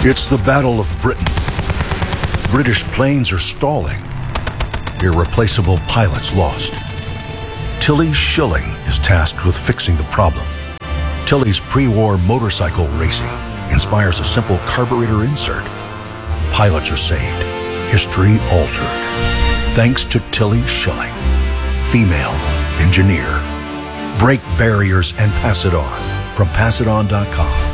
It's the Battle of Britain. British planes are stalling. Irreplaceable pilots lost. Tilly Schilling is tasked with fixing the problem. Tilly's pre-war motorcycle racing inspires a simple carburetor insert. Pilots are saved. History altered. Thanks to Tilly Schilling, female engineer. Break barriers and pass it on from passiton.com.